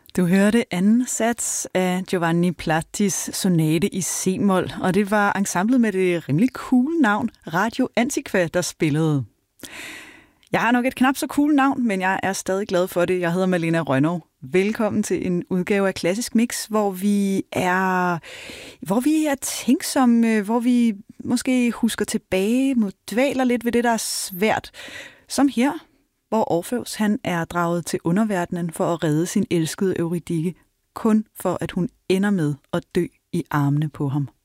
Du hørte anden sats af Giovanni Plattis sonate i C-mol, og det var ensemblet med det rimelig cool navn Radio Antiqua, der spillede. Jeg har nok et knap så cool navn, men jeg er stadig glad for det. Jeg hedder Malena Rønnow. Velkommen til en udgave af Klassisk Mix, hvor vi er tænksomme, hvor vi måske husker tilbage, dvæler lidt ved det, der er svært. Som her, hvor Orfeus han er draget til underverdenen for at redde sin elskede Eurydike, kun for at hun ender med at dø i armene på ham.